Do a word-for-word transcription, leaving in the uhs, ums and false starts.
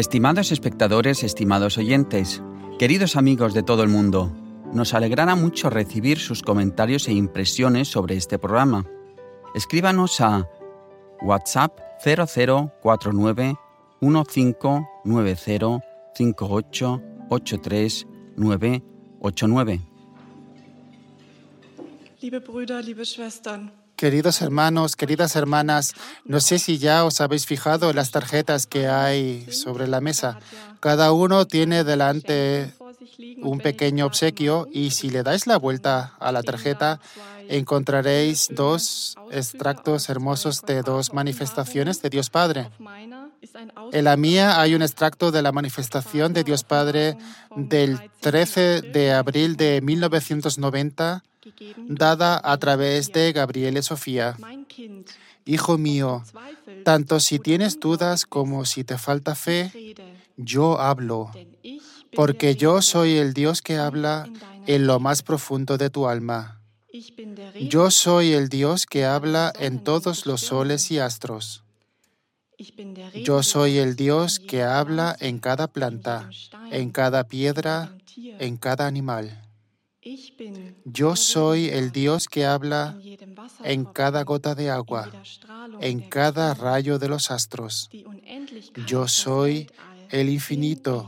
Estimados espectadores, estimados oyentes, queridos amigos de todo el mundo, nos alegrará mucho recibir sus comentarios e impresiones sobre este programa. Escríbanos a WhatsApp cero cero cuatro nueve uno cinco nueve cero cinco ocho ocho tres nueve ocho nueve. Liebe Brüder, liebe Schwestern. Queridos hermanos, queridas hermanas, no sé si ya os habéis fijado en las tarjetas que hay sobre la mesa. Cada uno tiene delante un pequeño obsequio y si le dais la vuelta a la tarjeta, encontraréis dos extractos hermosos de dos manifestaciones de Dios Padre. En la mía hay un extracto de la manifestación de Dios Padre del trece de abril de mil novecientos noventa, dada a través de Gabriel y Sofía. Hijo mío, tanto si tienes dudas como si te falta fe, yo hablo, porque yo soy el Dios que habla en lo más profundo de tu alma. Yo soy el Dios que habla en todos los soles y astros. Yo soy el Dios que habla en cada planta, en cada piedra, en cada animal. Yo soy el Dios que habla en cada gota de agua, en cada rayo de los astros. Yo soy el infinito